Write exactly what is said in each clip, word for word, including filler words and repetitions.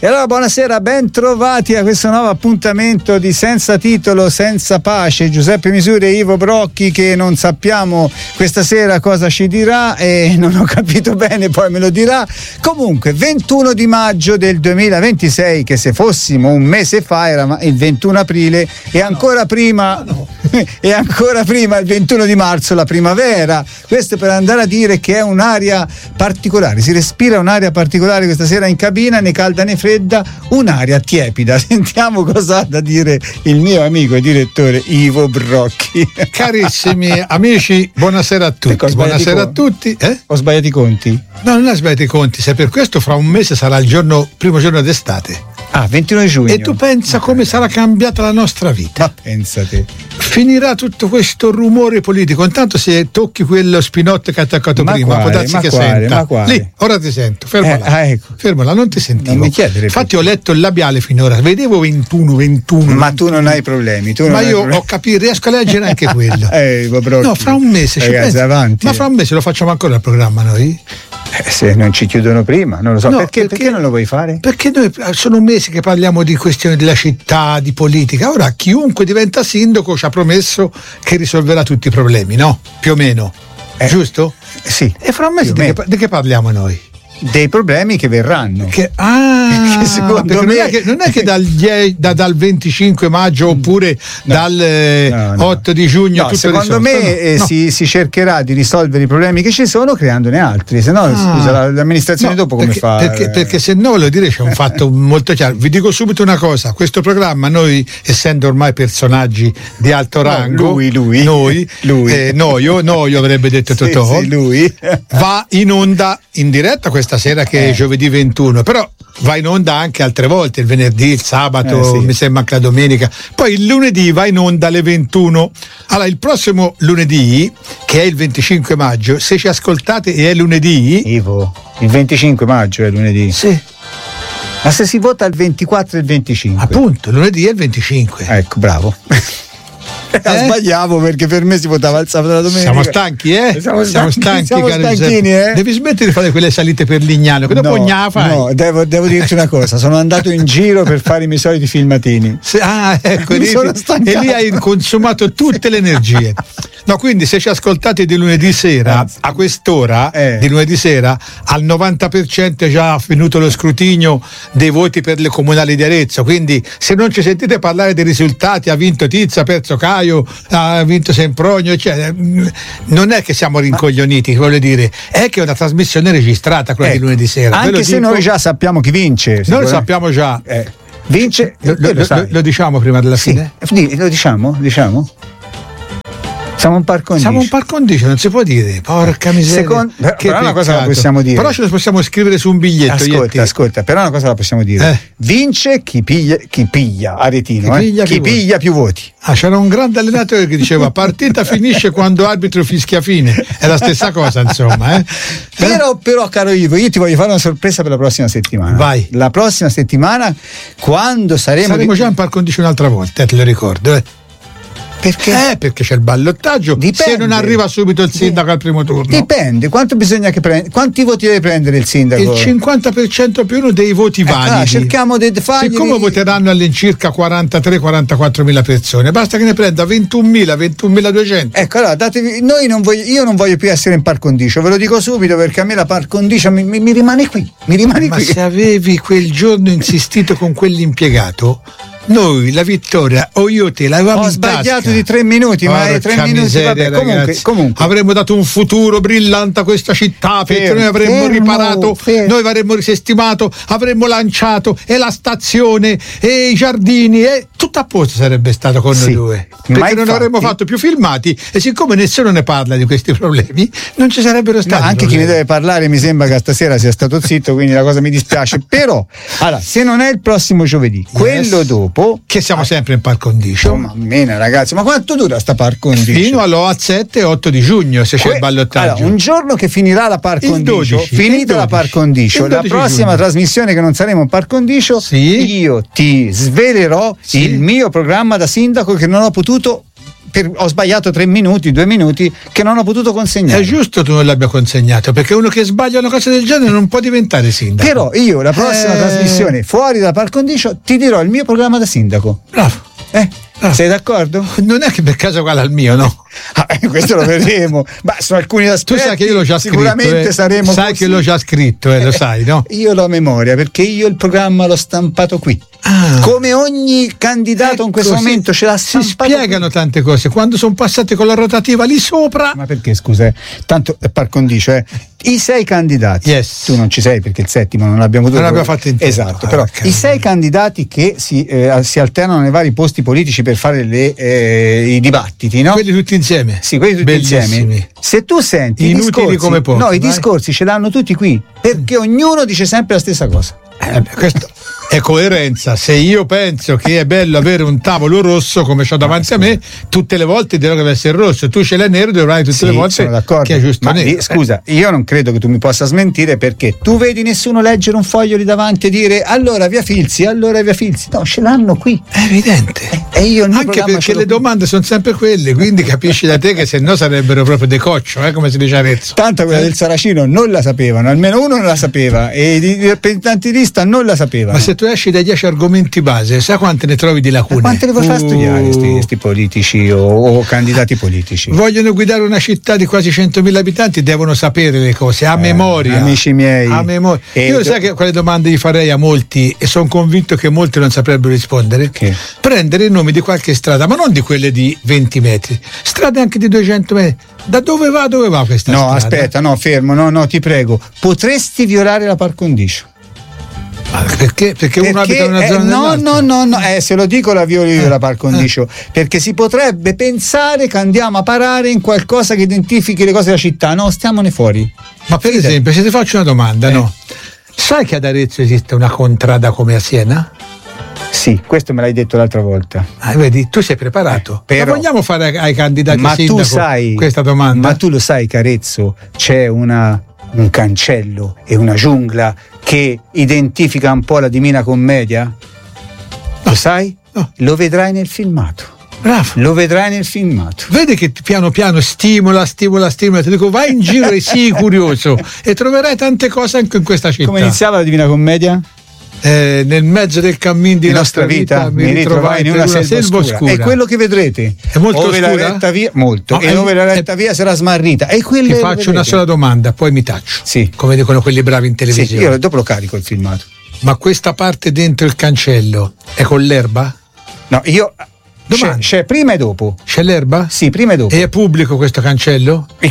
E allora buonasera, ben trovati a questo nuovo appuntamento di Senza Titolo, Senza Pace. Giuseppe Misuri e Ivo Brocchi, che non sappiamo questa sera cosa ci dirà e non ho capito bene, poi me lo dirà. Comunque ventuno di maggio del duemilaventisei, che se fossimo un mese fa era il ventuno aprile, e ancora prima no, no. e ancora prima il ventuno di marzo, la primavera. Questo per andare a dire che è un'aria particolare, si respira un'aria particolare questa sera in cabina, né calda né fredda, un'aria tiepida. Sentiamo cosa ha da dire il mio amico e direttore Ivo Brocchi. Carissimi amici, buonasera a tutti. Buonasera a tutti. Eh? Ho sbagliato i conti? No, non hai sbagliato i conti, se per questo fra un mese sarà il giorno, primo giorno d'estate. Ah, ventuno di giugno. E tu pensa come sarà cambiata la nostra vita. Ma pensate. Finirà tutto questo rumore politico. Intanto se tocchi quello spinotto che ha attaccato ma prima, quale, può darsi ma che quale, senta. Ma quale? Lì, ora ti sento. Fermala. Eh, ah, ecco. Fermala, non ti sentivo. Non mi chiedere. Infatti perché. ho letto il labiale finora, vedevo ventuno, ventuno. Ma tu non hai problemi. Tu non ma hai io problemi. ho capito, riesco a leggere anche quello. eh, no, fra un mese. Ragazzi, ci avanti. Ma fra un mese lo facciamo ancora il programma noi? Eh, se non ci chiudono prima, non lo so. No, perché, perché, perché non lo vuoi fare? Perché noi sono mesi che parliamo di questioni della città, di politica. Ora chiunque diventa sindaco ci ha promesso che risolverà tutti i problemi, no? Più o meno. Eh, Giusto? Sì. E fra un mese di che, di che parliamo noi? Dei problemi che verranno. Che, ah, che secondo me non è che, non è che dal, da, dal venticinque maggio oppure no, dal eh, no, no. otto di giugno no, tutto secondo risolto. me no, eh, no. Si, si cercherà di risolvere i problemi che ci sono creandone altri, se no ah, scusa, l'amministrazione no, dopo come perché, fa? Perché, perché se no voglio dire c'è un fatto molto chiaro. Vi dico subito una cosa: questo programma, noi essendo ormai personaggi di alto rango, no, lui, lui, noi, lui. Eh, Noio, Noio avrebbe detto sì, Totò, sì, lui. va in onda in diretta questa sera che eh. è giovedì ventuno, però va in onda anche altre volte, il venerdì, il sabato, eh, sì. mi sembra anche la domenica, poi il lunedì va in onda alle ventuno. Allora il prossimo lunedì, che è il venticinque maggio, se ci ascoltate e è lunedì, Ivo, il venticinque maggio è lunedì. Sì. Ma se si vota il ventiquattro e il venticinque? Appunto, lunedì è il venticinque. Ecco, bravo. Eh? Sbagliavo, perché per me si votava il sabato e la domenica. Siamo stanchi, eh? Siamo stanchi, siamo stanchi, siamo stanchini, eh? Devi smettere di fare quelle salite per Lignano, che dopo no, gna fai. No, devo, devo dirti una cosa: sono andato in giro per fare i miei soliti filmatini. Se, ah, ecco, Mi lì, sono stancato. E lì hai consumato tutte le energie. No, quindi se ci ascoltate di lunedì sera, a quest'ora, eh. di lunedì sera, al novanta per cento è già finito lo scrutinio dei voti per le comunali di Arezzo, quindi se non ci sentite parlare dei risultati, ha vinto Tizza, ha perso Caio, ha vinto Sempronio, eccetera, non è che siamo rincoglioniti, voglio dire, è che è una trasmissione registrata quella ecco, di lunedì sera. Anche se dico, noi già sappiamo chi vince. Noi lo sappiamo già. Eh, vince, lo, lo, lo, lo, lo diciamo prima della sì. fine? Lo diciamo? Diciamo? Siamo un par condicio. Siamo un par condicio, non si può dire. Porca miseria. Secondo, che però una cosa la possiamo dire. Però ce la possiamo scrivere su un biglietto. Ascolta, Ietti. ascolta, però una cosa la possiamo dire. Eh. Vince chi piglia, chi piglia Aretino, chi eh? piglia, chi più, piglia voti. più voti. Ah, c'era un grande allenatore che diceva partita finisce quando arbitro fischia fine. È la stessa cosa, insomma. Eh? Però, però, caro Ivo, io ti voglio fare una sorpresa per la prossima settimana. Vai. La prossima settimana, quando saremo. Saremo di... già in par condicio un'altra volta, eh, te lo ricordo, eh. Perché? Eh, perché c'è il ballottaggio. Dipende. Se non arriva subito il sindaco al primo turno. Dipende, quanto bisogna che prenda, quanti voti deve prendere il sindaco? Il cinquanta per cento più uno dei voti eh, validi. Ah, cerchiamo di fargli. Siccome voteranno all'incirca quarantatré quarantaquattro mila persone, basta che ne prenda ventunomila, ventunomiladuecento. Ecco, allora datevi, noi non voglio, io non voglio più essere in par condicio, ve lo dico subito, perché a me la par condicio mi, mi, mi rimane qui, mi rimane Ma qui. se avevi quel giorno insistito con quell'impiegato, noi la vittoria o io te l'avevamo Ho in sbagliato tasca. di tre minuti, ma è tre minuti, miseria, vabbè, comunque, comunque avremmo dato un futuro brillante a questa città, perché fermo, noi avremmo fermo, riparato, fermo. noi avremmo risestimato, avremmo lanciato e la stazione e i giardini e tutto a posto sarebbe stato con sì, noi due, perché infatti, non avremmo fatto più filmati e siccome nessuno ne parla di questi problemi non ci sarebbero stati no, anche problemi. chi ne deve parlare mi sembra che stasera sia stato zitto, quindi la cosa mi dispiace. Però allora, se non è il prossimo giovedì, yes. quello dopo, che siamo sempre in par condicio. Oh, mamma mia, ragazzi, ma quanto dura sta par condicio? Fino all'O sette e otto di giugno, se c'è que- il ballottaggio. Allora, un giorno che finirà la par condicio, finita la par condicio, la prossima giugno. Trasmissione che non saremo in par condicio, sì. io ti svelerò sì. il mio programma da sindaco che non ho potuto per, ho sbagliato tre minuti, due minuti che non ho potuto consegnare. È giusto tu non l'abbia consegnato, perché uno che sbaglia una cosa del genere non può diventare sindaco. Però io la prossima eh... trasmissione fuori da par condicio ti dirò il mio programma da sindaco. Bravo. Eh? Ah. Sei d'accordo? Non è che per caso uguale al mio, no? Ah, questo lo vedremo. Ma su alcuni aspetti tu sai che io l'ho già sicuramente scritto, eh. saremo sai così. Che l'ho già scritto, eh, lo sai, no? Io l'ho a memoria perché io il programma l'ho stampato qui. Ah. Come ogni candidato ecco, in questo si, momento ce l'ha stampato. Si spiegano qui. Tante cose quando sono passate con la rotativa lì sopra. Ma perché scusa? Eh? Tanto par condicio, eh. I sei candidati, yes. tu non ci sei perché il settimo non l'abbiamo potuto. Non l'abbiamo fatto in tempo. Esatto, ah, però okay. i sei candidati che si, eh, si alternano nei vari posti politici per fare le, eh, i dibattiti, no? Quelli tutti insieme. Sì, quelli tutti Bellissimi. Insieme. Se tu senti inutili i discorsi, come pochi, no, vai. i discorsi ce l'hanno tutti qui, perché ognuno dice sempre la stessa cosa. Eh, questo è coerenza. Se io penso che è bello avere un tavolo rosso come c'ho davanti a me, tutte le volte dirò che deve essere rosso, tu ce l'hai nero, dovrai tutte sì, le volte che è giusto. Ma nero. Di, scusa, io non credo che tu mi possa smentire, perché tu vedi nessuno leggere un foglio lì davanti e dire allora via Filzi, allora via Filzi. No, ce l'hanno qui. È evidente. E, e io il mio anche perché le domande sono sempre quelle, quindi capisci da te che se no sarebbero proprio decoccio, eh, come si dice a Arezzo. Tanto quella eh? del Saracino non la sapevano, almeno uno non la sapeva e i rappresentanti di lista non la sapevano. Ma se tu esci dai dieci argomenti base, sai quante ne trovi di lacune? Ma quante le vuoi uh. far studiare questi politici o, o candidati politici? Vogliono guidare una città di quasi centomila abitanti, devono sapere le cose a eh, memoria. Amici miei. A memoria. Io do... sai che quale domande gli farei a molti, e sono convinto che molti non saprebbero rispondere? Che? Prendere il nome di qualche strada, ma non di quelle di venti metri, strade anche di duecento metri. Da dove va, dove va questa no, strada? No, aspetta, no, fermo, no, no, ti prego. Potresti violare la par condicio. Perché? Perché uno abita in una eh, zona no, no, no, no, eh, se lo dico la violi io eh, la par condicio, eh. perché si potrebbe pensare che andiamo a parare in qualcosa che identifichi le cose della città. No, stiamone fuori. Ma per Fide. esempio, se ti faccio una domanda, eh. no? Sai che ad Arezzo esiste una contrada come a Siena? Sì, questo me l'hai detto l'altra volta. Ah, vedi, tu sei preparato. Eh, però, ma vogliamo fare ai, ai candidati ma sindaco tu sai, questa domanda? Ma tu lo sai che a Arezzo c'è una, un cancello e una giungla che identifica un po' la Divina Commedia? No. Lo sai? No. Lo vedrai nel filmato. Bravo. Lo vedrai nel filmato. Vedi che piano piano stimola, stimola, stimola. Ti dico, vai in giro e sii curioso e troverai tante cose anche in questa città. Come iniziava la Divina Commedia? Eh, nel mezzo del cammin di, di nostra vita, vita mi ritrovai in una, una selva, selva oscura. oscura. È quello che vedrete. È molto ove oscura? La retta via, molto. No, e dove la retta è, via sarà smarrita. E ti faccio una sola domanda, poi mi taccio. Sì. Come dicono quelli bravi in televisione. Sì, io dopo lo carico il filmato. Ma questa parte dentro il cancello è con l'erba? No, io... C'è, c'è prima e dopo. C'è l'erba? Sì, prima e dopo. E è pubblico questo cancello? Il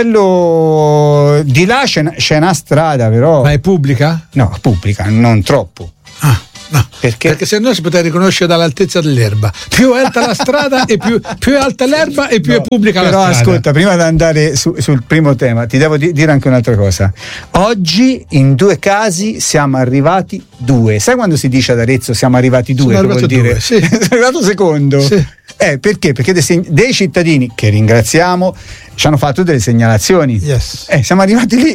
cancello di là c'è, c'è una strada, però. Ma è pubblica? No, pubblica, non troppo. Ah, no. Perché? Perché se no si poteva riconoscere dall'altezza dell'erba. Più è alta la strada e più, più è alta l'erba e più no, è pubblica la però strada. Però ascolta, prima di andare su, sul primo tema, ti devo di- dire anche un'altra cosa. Oggi in due casi siamo arrivati due. Sai quando si dice ad Arezzo siamo arrivati due? Sono che vuol due, dire? Sì. Sono arrivato secondo. Sì. Eh, perché? Perché dei, dei cittadini, che ringraziamo, ci hanno fatto delle segnalazioni. Yes. Eh, siamo arrivati lì.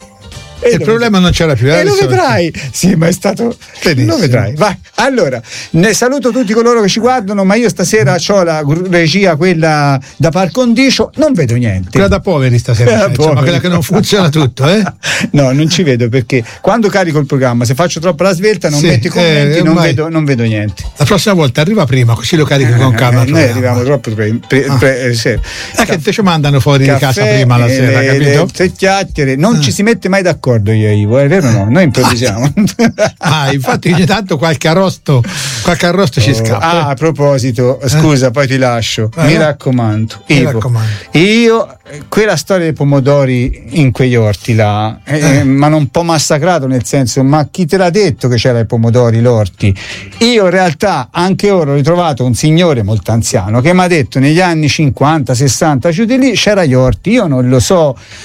E il problema non c'era più. E lo vedrai. Sì, ma è stato. Benissimo. Lo vedrai. Vai. Allora, ne saluto tutti coloro che ci guardano, ma io stasera ho la regia, quella da par condicio, non vedo niente. Quella da poveri stasera, da cioè, ma quella che non funziona tutto, eh? No, non ci vedo, perché quando carico il programma, se faccio troppo la svelta, non sì, metto i commenti, eh, non, vedo, non vedo niente. La prossima volta arriva prima, così lo carichi con calma. Eh, noi arriviamo troppo pre, pre, ah. pre, pre, eh, che te ci mandano fuori di casa prima la sera, le, capito? Le, le chiacchiere, non ah. ci si mette mai d'accordo io e Ivo, è vero o no? Noi improvvisiamo. Ah, infatti ogni tanto qualche arrosto, qualche arrosto ci scappa. Ah, a proposito, scusa, eh. poi ti lascio. Eh, mi raccomando, mi Ivo, raccomando. Io quella storia dei pomodori in quegli orti là, eh, eh. ma non un po' massacrato, nel senso, ma chi te l'ha detto che c'era i pomodori, l'orti? Io in realtà anche ora ho ritrovato un signore molto anziano che mi ha detto negli anni cinquanta sessanta giù di lì c'era gli orti, io non lo so.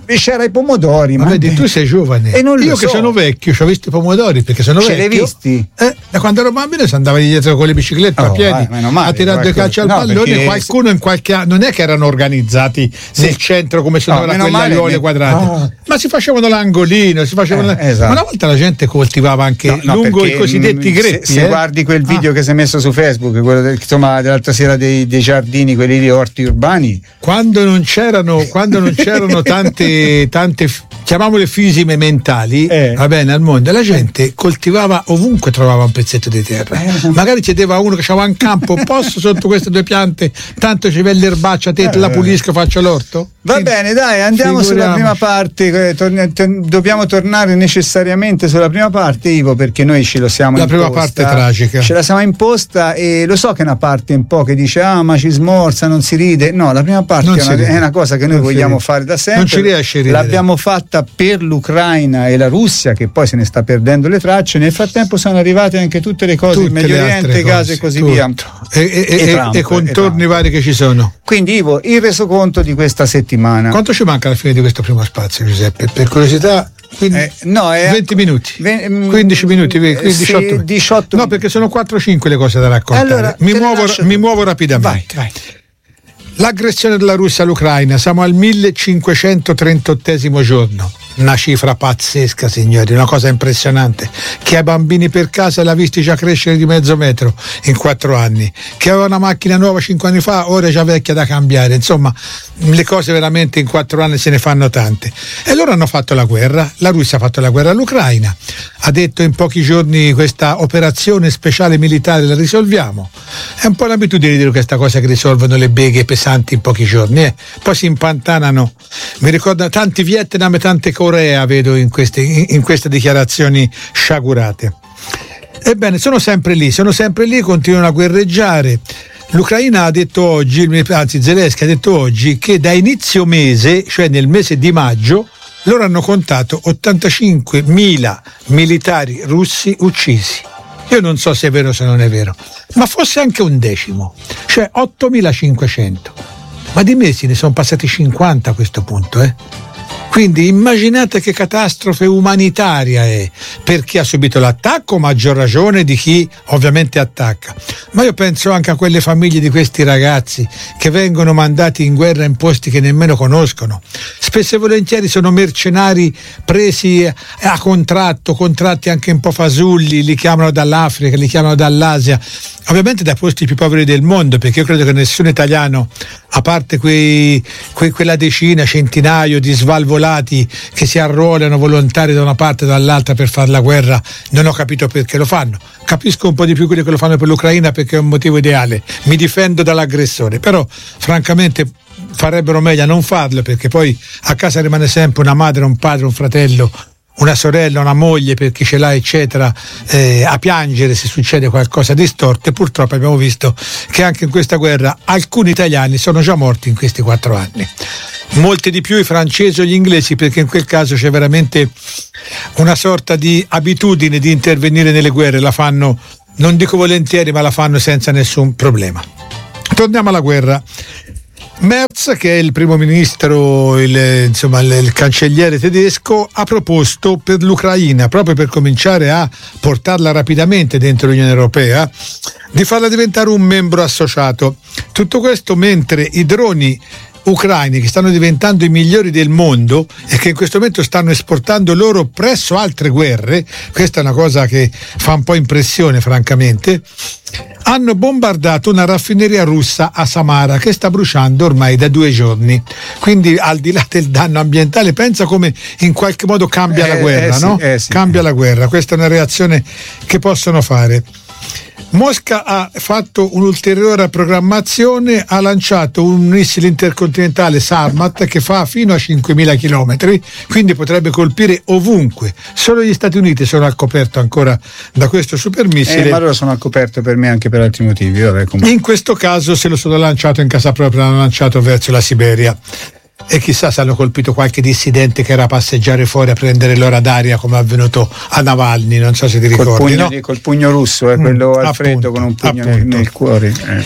c'era i pomodori. Ma, ma vedi, tu sei giovane. E non Io lo che so. sono vecchio, ci ho visto i pomodori perché sono Ce vecchio. l'hai visti? Eh, da quando ero bambino si andava dietro con le biciclette Oh, a piedi vai, meno male, a tirare due qualcuno- calci al no, pallone. perché- Qualcuno in qualche anno non è che erano organizzati nel centro come sono No, ora meno quelle male, aiuole ne- quadrate, oh. ma si facevano l'angolino, si facevano Eh, esatto. ma una volta la gente coltivava anche No, no, lungo perché, i cosiddetti mh, greppi. Se, se eh. guardi quel video Ah. che si è messo su Facebook, quello del, insomma, dell'altra sera dei, dei giardini, quelli di orti urbani, Quando non c'erano, quando non c'erano tante, tante, chiamiamole fisime mentali, Eh. va bene, al mondo, la gente coltivava ovunque trovava un pezzetto di terra. Eh. Magari chiedeva a uno che aveva un campo, posso sotto queste due piante, tanto ci vede l'erbaccia, te Eh. la pulisco, faccio l'orto? Va Quindi, bene, dai, andiamo sulla figuriamoci. prima parte. eh, torni- to- dobbiamo tornare necessariamente sulla prima parte, Ivo, perché noi ce lo siamo La prima imposta. parte tragica. Ce la siamo imposta e lo so che è una parte un po' che dice ah ma ci smorza, non si ride. No, la prima parte Non è si una, ride. è una cosa che noi Non si vogliamo ride. fare da sempre. Non ci riesce a ridere. L'abbiamo fatta per l'Ucraina e la Russia, che poi se ne sta perdendo le tracce. Nel frattempo sono arrivate anche tutte le cose, il Tutte Medio le Oriente, altre case cose, e così tutto. via. E, e, e, E Trump, e e contorni Trump. vari che ci sono. Quindi Ivo, il resoconto di questa settimana. Quanto ci manca alla fine di questo primo spazio, Giuseppe? Per curiosità, quindi Eh, no, è venti minuti, ve- mm, quindici minuti, eh, quindi sì, diciotto. diciotto No, perché sono quattro cinque le cose da raccontare. Allora, mi, te le muovo, lascio mi tu. muovo rapidamente. Vai, vai. L'aggressione della Russia all'Ucraina, siamo al millecinquecentotrentaottesimo giorno. Una cifra pazzesca, signori, una cosa impressionante. Chi ha bambini per casa l'ha visti già crescere di mezzo metro in quattro anni. Chi aveva una macchina nuova cinque anni fa, ora è già vecchia da cambiare. Insomma, le cose veramente in quattro anni se ne fanno tante. E loro hanno fatto la guerra, la Russia ha fatto la guerra all'Ucraina. Ha detto in pochi giorni questa operazione speciale militare la risolviamo. È un po' l'abitudine di dire questa cosa che risolvono le beghe pesanti in pochi giorni. Eh. Poi si impantanano. Mi ricordo tanti Vietnam e tante Corea vedo in queste, in, in queste dichiarazioni sciagurate. Ebbene, sono sempre lì, sono sempre lì, continuano a guerreggiare. L'Ucraina ha detto oggi, anzi Zelensky ha detto oggi che da inizio mese, cioè nel mese di maggio, loro hanno contato ottantacinquemila militari russi uccisi. Io non so se è vero o se non è vero, ma fosse anche un decimo, cioè ottomilacinquecento. Ma di mesi ne sono passati cinquanta a questo punto, eh? Quindi immaginate che catastrofe umanitaria è per chi ha subito l'attacco, maggior ragione di chi ovviamente attacca. Ma io penso anche a quelle famiglie di questi ragazzi che vengono mandati in guerra in posti che nemmeno conoscono. Spesso e volentieri sono mercenari presi a contratto, contratti anche un po' fasulli, li chiamano dall'Africa, li chiamano dall'Asia, ovviamente dai posti più poveri del mondo, perché io credo che nessun italiano, a parte quei, quei, quella decina, centinaio di svalvolati che si arruolano volontari da una parte e dall'altra per fare la guerra, non ho capito perché lo fanno. Capisco un po' di più quelli che lo fanno per l'Ucraina perché è un motivo ideale, mi difendo dall'aggressore, però francamente farebbero meglio a non farlo, perché poi a casa rimane sempre una madre, un padre, un fratello, una sorella, una moglie per chi ce l'ha eccetera, eh, a piangere se succede qualcosa di storto. E purtroppo abbiamo visto che anche in questa guerra alcuni italiani sono già morti in questi quattro anni, molti di più i francesi o gli inglesi, perché in quel caso c'è veramente una sorta di abitudine di intervenire nelle guerre, la fanno, non dico volentieri, ma la fanno senza nessun problema. Torniamo alla guerra. Merz, che è il primo ministro, il, insomma il, il cancelliere tedesco, ha proposto per l'Ucraina, proprio per cominciare a portarla rapidamente dentro l'Unione Europea, di farla diventare un membro associato. Tutto questo mentre i droni ucraini, che stanno diventando i migliori del mondo e che in questo momento stanno esportando loro presso altre guerre, questa è una cosa che fa un po' impressione francamente, hanno bombardato una raffineria russa a Samara che sta bruciando ormai da due giorni. Quindi al di là del danno ambientale, pensa come in qualche modo cambia eh, la guerra, eh, no? Sì, eh, sì. Cambia la guerra, questa è una reazione che possono fare. Mosca ha fatto un'ulteriore programmazione, ha lanciato un missile intercontinentale Sarmat che fa fino a cinquemila chilometri, quindi potrebbe colpire ovunque. Solo gli Stati Uniti sono al coperto ancora da questo supermissile. Eh, ma loro sono al coperto per me anche per altri motivi. Vabbè, in questo caso se lo sono lanciato in casa propria, l'hanno lanciato verso la Siberia. E chissà se hanno colpito qualche dissidente che era a passeggiare fuori a prendere l'ora d'aria, come è avvenuto a Navalny, non so se ti ricordi. Col pugno, no? col pugno russo, eh, quello Mm, Alfredo appunto, con un pugno nel, appunto. nel cuore. Eh.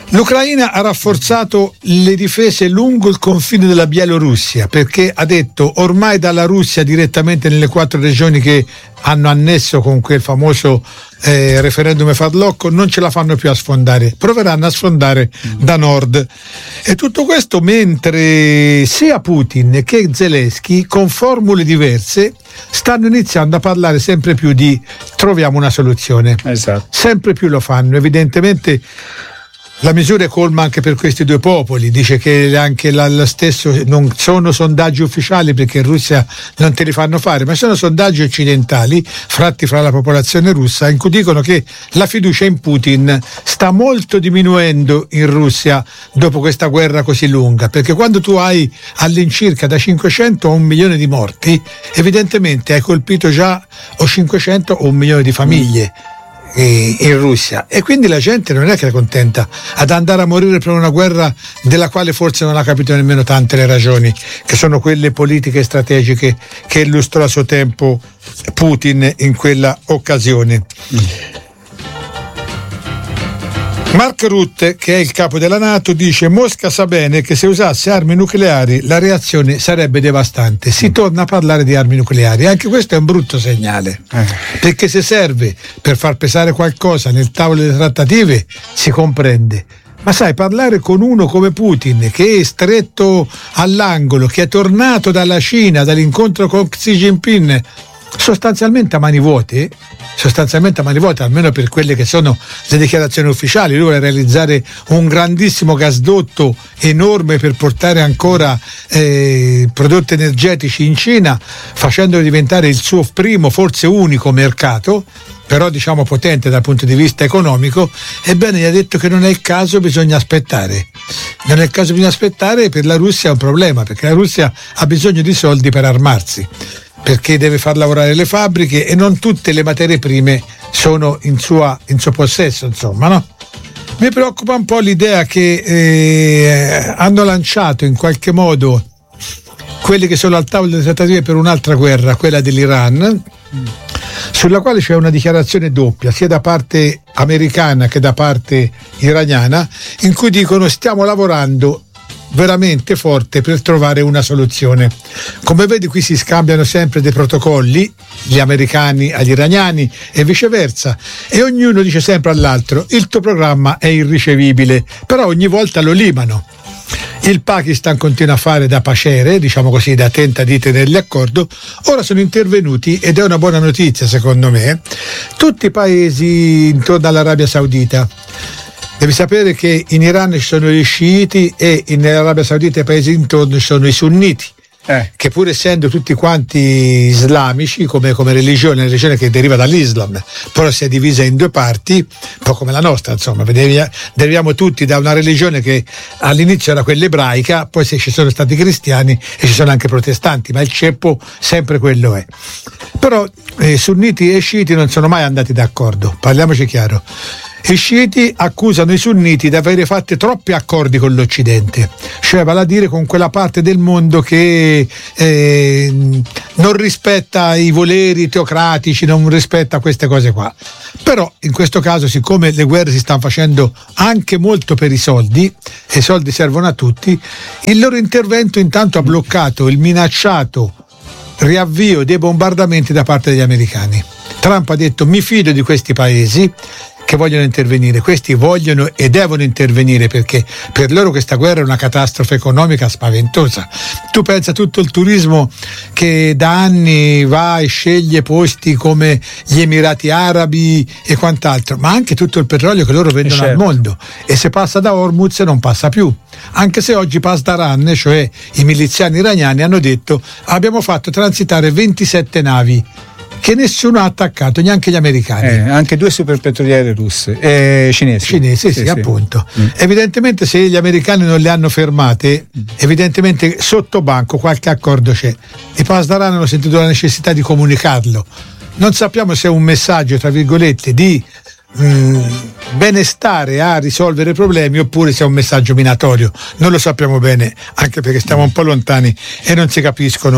L'Ucraina ha rafforzato le difese lungo il confine della Bielorussia, perché ha detto ormai dalla Russia direttamente nelle quattro regioni che hanno annesso con quel famoso eh, referendum farlocco non ce la fanno più a sfondare, proveranno a sfondare da nord. E tutto questo mentre sia Putin che Zelensky con formule diverse stanno iniziando a parlare sempre più di troviamo una soluzione. Esatto. Sempre più lo fanno, evidentemente. La misura è colma anche per questi due popoli, dice che anche la, la stesso non sono sondaggi ufficiali perché in Russia non te li fanno fare, ma sono sondaggi occidentali fatti fra la popolazione russa in cui dicono che la fiducia in Putin sta molto diminuendo in Russia dopo questa guerra così lunga, perché quando tu hai all'incirca da cinquecento a un milione di morti, evidentemente hai colpito già o cinquecento o un milione di famiglie in Russia, e quindi la gente non è che è contenta ad andare a morire per una guerra della quale forse non ha capito nemmeno tante le ragioni, che sono quelle politiche e strategiche che illustrò a suo tempo Putin in quella occasione. Mm. Mark Rutte, che è il capo della NATO, dice: Mosca sa bene che se usasse armi nucleari la reazione sarebbe devastante. Si torna a parlare di armi nucleari. Anche questo è un brutto segnale, eh. perché se serve per far pesare qualcosa nel tavolo delle trattative si comprende. Ma sai, parlare con uno come Putin, che è stretto all'angolo, che è tornato dalla Cina, dall'incontro con Xi Jinping, sostanzialmente a mani vuote, sostanzialmente a mani vuote, almeno per quelle che sono le dichiarazioni ufficiali. Lui vuole realizzare un grandissimo gasdotto enorme per portare ancora eh, prodotti energetici in Cina, facendolo diventare il suo primo, forse unico mercato, però diciamo potente dal punto di vista economico. Ebbene, gli ha detto che non è il caso, bisogna aspettare. Non è il caso, bisogna aspettare, e per la Russia è un problema, perché la Russia ha bisogno di soldi per armarsi, perché deve far lavorare le fabbriche e non tutte le materie prime sono in, sua, in suo possesso, insomma, no? Mi preoccupa un po' l'idea che eh, hanno lanciato in qualche modo quelli che sono al tavolo delle trattative per un'altra guerra, quella dell'Iran, sulla quale c'è una dichiarazione doppia, sia da parte americana che da parte iraniana, in cui dicono: stiamo lavorando veramente forte per trovare una soluzione. Come vedi, qui si scambiano sempre dei protocolli, gli americani agli iraniani e viceversa, e ognuno dice sempre all'altro: il tuo programma è irricevibile, però ogni volta lo limano. Il Pakistan continua a fare da pacere, diciamo così, da tentadite nell'accordo. Ora sono intervenuti, ed è una buona notizia secondo me, tutti i paesi intorno all'Arabia Saudita. Devi sapere che in Iran ci sono gli sciiti e in Arabia Saudita e i paesi intorno ci sono i sunniti, eh. che pur essendo tutti quanti islamici come, come religione, una religione che deriva dall'Islam, però si è divisa in due parti, un po' come la nostra, insomma, deriviamo tutti da una religione che all'inizio era quella ebraica, poi ci sono stati cristiani e ci sono anche protestanti, ma il ceppo sempre quello è. Però eh, sunniti e sciiti non sono mai andati d'accordo, parliamoci chiaro. I sciiti accusano i sunniti di avere fatto troppi accordi con l'Occidente, cioè vale a dire con quella parte del mondo che eh, non rispetta i voleri teocratici, non rispetta queste cose qua. Però in questo caso, siccome le guerre si stanno facendo anche molto per i soldi, e i soldi servono a tutti, il loro intervento intanto ha bloccato il minacciato riavvio dei bombardamenti da parte degli americani. Trump ha detto: mi fido di questi paesi che vogliono intervenire, questi vogliono e devono intervenire, perché per loro questa guerra è una catastrofe economica spaventosa. Tu pensa a tutto il turismo che da anni va e sceglie posti come gli Emirati Arabi e quant'altro, ma anche tutto il petrolio che loro vendono certo. al mondo, e se passa da Hormuz non passa più, anche se oggi Pasdaran, cioè i miliziani iraniani, hanno detto: abbiamo fatto transitare ventisette navi che nessuno ha attaccato, neanche gli americani. Eh, anche due superpetroliere russe, eh, cinesi. Cinesi, sì, sì, sì, appunto. Mm. Evidentemente se gli americani non le hanno fermate, mm. evidentemente sotto banco qualche accordo c'è. I Pasdaran hanno sentito la necessità di comunicarlo. Non sappiamo se è un messaggio, tra virgolette, di mh, benestare a risolvere problemi, oppure se è un messaggio minatorio. Non lo sappiamo bene, anche perché stiamo un po' lontani e non si capiscono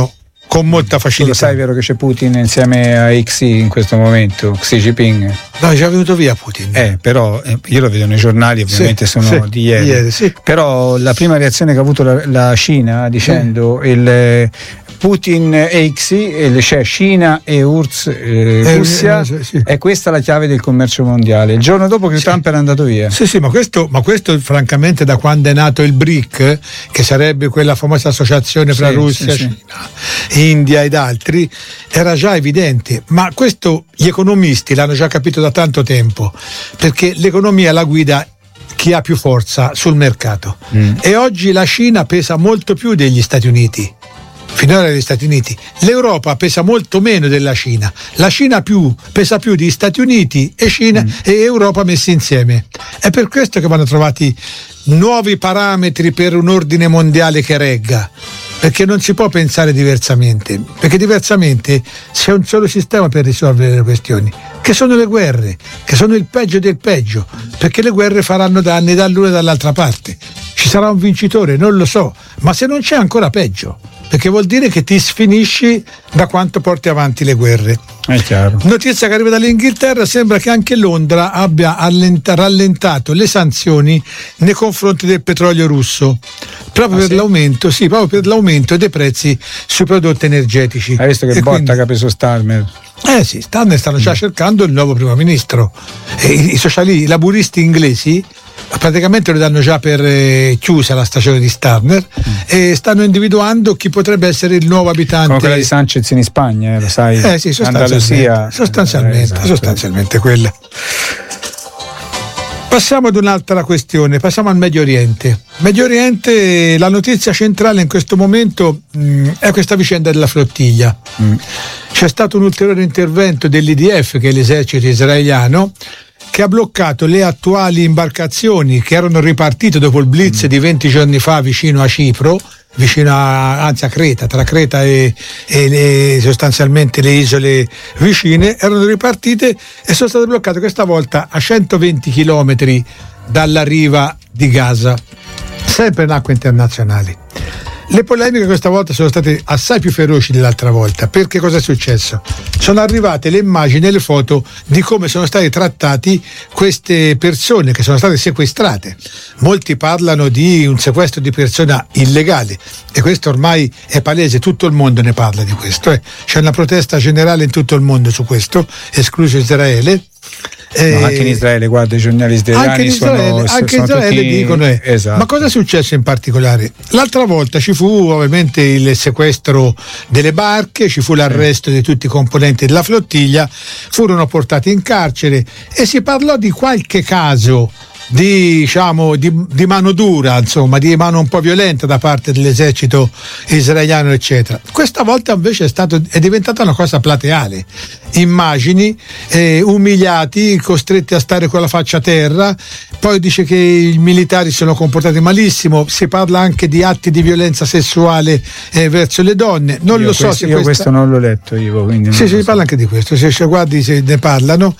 con molta facilità. Tu lo sai, vero, che c'è Putin insieme a Xi in questo momento, Xi Jinping? No, è già venuto via Putin. Eh, però eh, io lo vedo nei giornali, ovviamente sì, sono sì, di ieri. ieri sì. Però la prima reazione che ha avuto la, la Cina dicendo sì. il Putin e Xi, cioè Cina e U R S S, eh, Russia, eh, sì. è questa la chiave del commercio mondiale. Il giorno dopo che sì. Trump era andato via. Sì, sì, ma questo, ma questo francamente da quando è nato il B R I C, che sarebbe quella famosa associazione tra sì, Russia, sì, Cina, sì. India ed altri, era già evidente. Ma questo gli economisti l'hanno già capito da tanto tempo, perché l'economia la guida chi ha più forza sul mercato. Mm. E oggi la Cina pesa molto più degli Stati Uniti. Finora gli Stati Uniti. L'Europa pesa molto meno della Cina. La Cina più, pesa più di Stati Uniti e Cina mm. e Europa messi insieme. È per questo che vanno trovati nuovi parametri per un ordine mondiale che regga. Perché non si può pensare diversamente. Perché diversamente c'è un solo sistema per risolvere le questioni, che sono le guerre, che sono il peggio del peggio. Perché le guerre faranno danni dall'una e dall'altra parte. Ci sarà un vincitore, non lo so, ma se non c'è ancora peggio. Perché vuol dire che ti sfinisci da quanto porti avanti le guerre. È chiaro. Notizia che arriva dall'Inghilterra: sembra che anche Londra abbia allenta, rallentato le sanzioni nei confronti del petrolio russo, proprio ah, per sì? l'aumento, sì, proprio per l'aumento dei prezzi sui prodotti energetici. Hai visto che e botta quindi, che ha preso Starmer? Eh sì, Starmer stanno già mm. cercando il nuovo primo ministro. E i, i sociali, i laburisti inglesi praticamente lo danno già per eh, chiusa la stagione di Starmer mm. e stanno individuando chi potrebbe essere il nuovo abitante. Come quella di Sanchez in Spagna, eh, lo sai? Eh sì, sostanzialmente, sostanzialmente, eh, esatto. sostanzialmente quella. Passiamo ad un'altra questione, passiamo al Medio Oriente. Medio Oriente, la notizia centrale in questo momento mh, è questa vicenda della flottiglia. Mm. C'è stato un ulteriore intervento dell'I D F, che è l'esercito israeliano, che ha bloccato le attuali imbarcazioni che erano ripartite dopo il blitz mm. di venti giorni fa vicino a Cipro, vicino a, anzi a Creta, tra Creta e, e le, sostanzialmente le isole vicine, erano ripartite e sono state bloccate questa volta a centoventi chilometri dalla riva di Gaza, sempre in acque internazionali. Le polemiche questa volta sono state assai più feroci dell'altra volta, perché cosa è successo? Sono arrivate le immagini e le foto di come sono stati trattati queste persone che sono state sequestrate. Molti parlano di un sequestro di persona illegale e questo ormai è palese, tutto il mondo ne parla di questo. Eh. C'è una protesta generale in tutto il mondo su questo, escluso Israele. No, anche in Israele, guarda, i giornali israeliani anche in Israele, sono, anche sono Israele tutti... dicono eh. esatto. Ma cosa è successo in particolare? L'altra volta ci fu ovviamente il sequestro delle barche, ci fu l'arresto di tutti i componenti della flottiglia, furono portati in carcere e si parlò di qualche caso di, diciamo, di, di mano dura, insomma, di mano un po' violenta da parte dell'esercito israeliano, eccetera. Questa volta invece è, stato, è diventata una cosa plateale. Immagini eh, umiliati, costretti a stare con la faccia a terra. Poi dice che i militari sono comportati malissimo, si parla anche di atti di violenza sessuale eh, verso le donne. Non io lo so questo, se io questa... questo non l'ho letto io, quindi sì, si so. parla anche di questo, se, se guardi se ne parlano.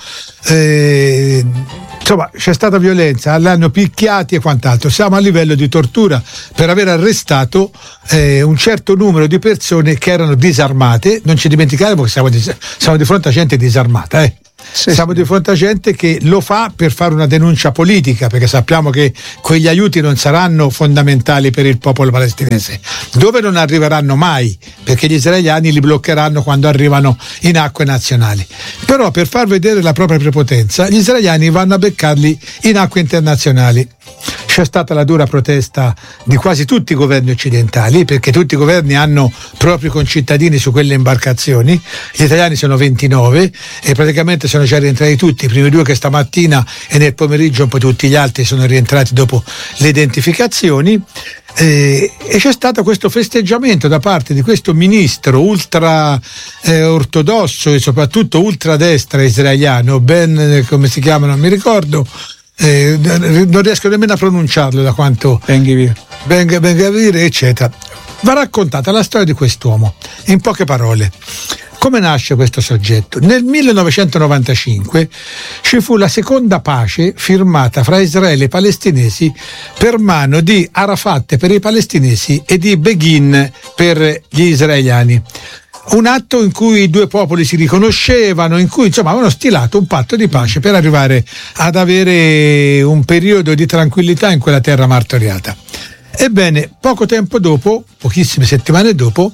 Eh, insomma, c'è stata violenza, l'hanno picchiati e quant'altro. Siamo a livello di tortura per aver arrestato eh, un certo numero di persone che erano disarmate. Non ci dimentichiamo che siamo di, siamo di fronte a gente disarmata, eh. Sì, siamo sì. di fronte a gente che lo fa per fare una denuncia politica, perché sappiamo che quegli aiuti non saranno fondamentali per il popolo palestinese, dove non arriveranno mai, perché gli israeliani li bloccheranno quando arrivano in acque nazionali. Però per far vedere la propria prepotenza gli israeliani vanno a beccarli in acque internazionali. C'è stata la dura protesta di quasi tutti i governi occidentali, perché tutti i governi hanno propri concittadini su quelle imbarcazioni. Gli italiani sono ventinove e praticamente sono già rientrati tutti, i primi due che stamattina e nel pomeriggio un po' tutti gli altri sono rientrati dopo le identificazioni. Eh, e c'è stato questo festeggiamento da parte di questo ministro ultra eh, ortodosso e soprattutto ultradestra israeliano, Ben, come si chiama, non mi ricordo. Eh, non riesco nemmeno a pronunciarlo da quanto Ben-Gvir. Ben Gvir, eccetera. Va raccontata la storia di quest'uomo in poche parole. Come nasce questo soggetto? Nel millenovecentonovantacinque ci fu la seconda pace firmata fra Israele e i palestinesi per mano di Arafat per i palestinesi e di Begin per gli israeliani. Un atto in cui i due popoli si riconoscevano, in cui insomma avevano stilato un patto di pace per arrivare ad avere un periodo di tranquillità in quella terra martoriata. Ebbene, poco tempo dopo, pochissime settimane dopo,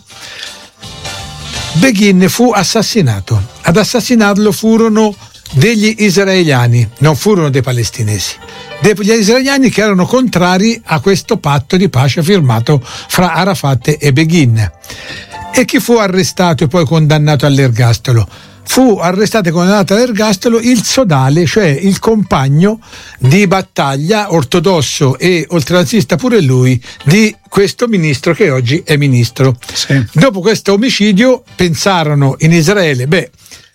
Begin fu assassinato. Ad assassinarlo furono degli israeliani, non furono dei palestinesi. Degli israeliani che erano contrari a questo patto di pace firmato fra Arafat e Begin. E chi fu arrestato e poi condannato all'ergastolo? Fu arrestato e condannato all'ergastolo il sodale, cioè il compagno di battaglia ortodosso e oltranzista pure lui di questo ministro che oggi è ministro. Sì. Dopo questo omicidio pensarono in Israele, beh,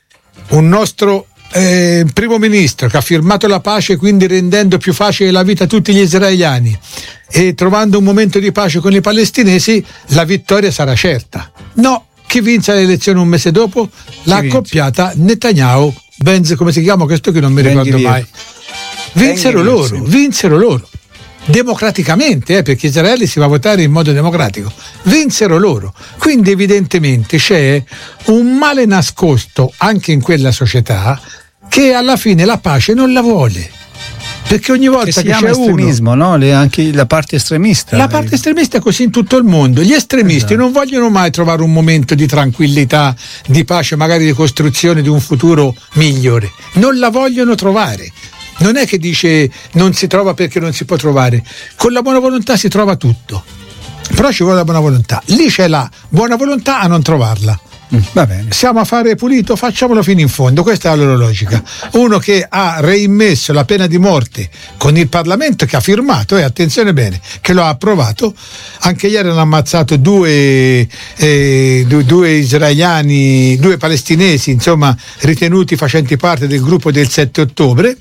un nostro eh, primo ministro che ha firmato la pace, quindi rendendo più facile la vita a tutti gli israeliani e trovando un momento di pace con i palestinesi, la vittoria sarà certa. No. Chi vinse le elezioni un mese dopo? La accoppiata Netanyahu, Benz, come si chiama questo che non mi ricordo mai. Vinsero loro, vinsero loro. Democraticamente, eh, perché Israele si va a votare in modo democratico. Vinsero loro. Quindi evidentemente c'è un male nascosto anche in quella società che alla fine la pace non la vuole. Perché ogni volta che, che c'è estremismo, uno, no? Le, anche la parte estremista. La parte estremista è così in tutto il mondo. Gli estremisti esatto. non vogliono mai trovare un momento di tranquillità, di pace, magari di costruzione di un futuro migliore. Non la vogliono trovare. Non è che dice non si trova perché non si può trovare. Con la buona volontà si trova tutto. Però ci vuole la buona volontà. Lì c'è la buona volontà a non trovarla. Va bene. Siamo a fare pulito, facciamolo fino in fondo, questa è la loro logica. Uno che ha reimmesso la pena di morte con il Parlamento che ha firmato, e eh, attenzione bene, che lo ha approvato. Anche ieri hanno ammazzato due, eh, due, due israeliani, due palestinesi, insomma, ritenuti facenti parte del gruppo del sette ottobre.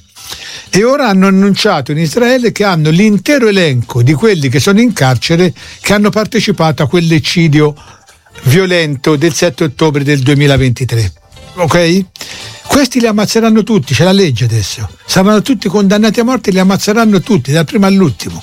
E ora hanno annunciato in Israele che hanno l'intero elenco di quelli che sono in carcere che hanno partecipato a quell'eccidio violento del sette ottobre del duemilaventitré. Ok? Questi li ammazzeranno tutti, c'è la legge adesso. Saranno tutti condannati a morte, li ammazzeranno tutti, dal primo all'ultimo.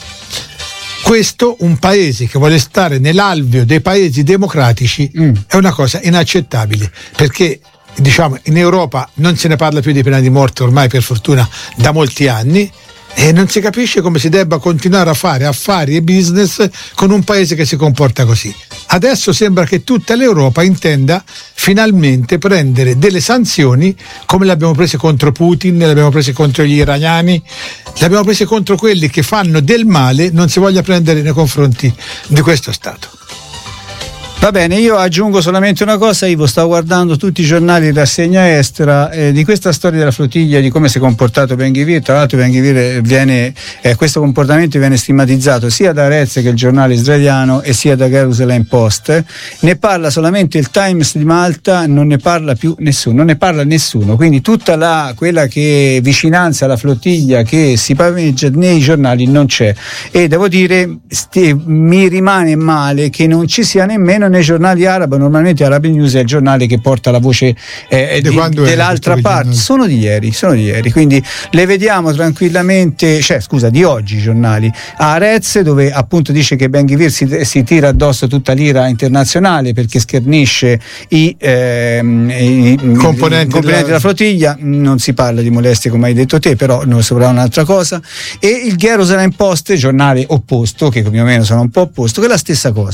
Questo, un paese che vuole stare nell'alveo dei paesi democratici, mm. è una cosa inaccettabile, perché diciamo in Europa non se ne parla più di pena di morte ormai, per fortuna, da molti anni. E non si capisce come si debba continuare a fare affari e business con un paese che si comporta così. Adesso sembra che tutta l'Europa intenda finalmente prendere delle sanzioni, come le abbiamo prese contro Putin, le abbiamo prese contro gli iraniani, le abbiamo prese contro quelli che fanno del male, non si voglia prendere nei confronti di questo Stato. Va bene, io aggiungo solamente una cosa. Ivo, stavo guardando tutti i giornali di rassegna estera eh, di questa storia della flottiglia, di come si è comportato Ben Gvir. Tra l'altro Ben Gvir viene, eh, questo comportamento viene stigmatizzato sia da Haaretz, che è il giornale israeliano, e sia da Jerusalem Post. Ne parla solamente il Times di Malta, non ne parla più nessuno, non ne parla nessuno, quindi tutta la, quella che vicinanza alla flottiglia che si paveggia nei giornali non c'è. E devo dire, sti, mi rimane male che non ci sia nemmeno nei giornali arabi. Normalmente Arabi News è il giornale che porta la voce eh, di, dell'altra parte. Sono di ieri, sono di ieri, quindi le vediamo tranquillamente, cioè scusa, di oggi i giornali. A Haaretz, dove appunto dice che Ben Gvir si, si tira addosso tutta l'ira internazionale perché schernisce i, ehm, i componenti, componenti della... della flottiglia. Non si parla di molestie come hai detto te, però non sopra un'altra cosa. E il Jerusalem Post, giornale opposto, che più o meno sono un po' opposto, che è la stessa cosa.